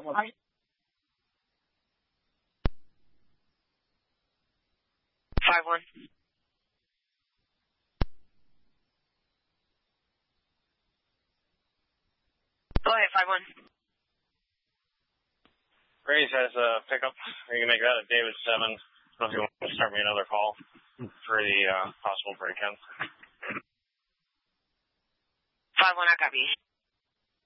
5-1. Go ahead, 5-1. Grace has a pickup. You can make that at David 7. If you want to start me another call for the possible break-in. 5-1, I copy.